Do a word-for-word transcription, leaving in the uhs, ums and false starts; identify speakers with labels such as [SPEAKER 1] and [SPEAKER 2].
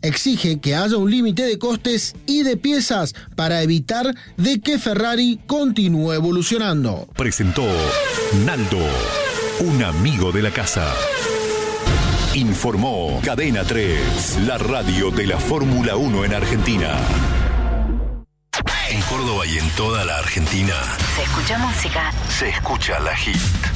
[SPEAKER 1] exige que haya un límite de costes y de piezas para evitar de que Ferrari continúe evolucionando.
[SPEAKER 2] Presentó Naldo, un amigo de la casa. Informó Cadena tres, la radio de la Fórmula uno en Argentina. En Córdoba y en toda la Argentina
[SPEAKER 3] Se escucha música.
[SPEAKER 2] se escucha la Hit.